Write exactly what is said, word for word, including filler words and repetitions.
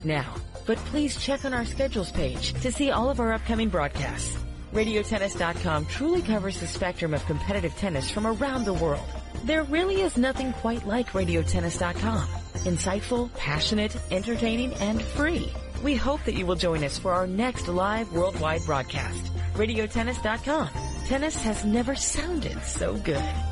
now. But please check on our schedules page to see all of our upcoming broadcasts. Radio Tennis dot com truly covers the spectrum of competitive tennis from around the world. There really is nothing quite like Radio Tennis dot com. Insightful, passionate, entertaining, and free. We hope that you will join us for our next live worldwide broadcast. Radio Tennis dot com. Tennis has never sounded so good.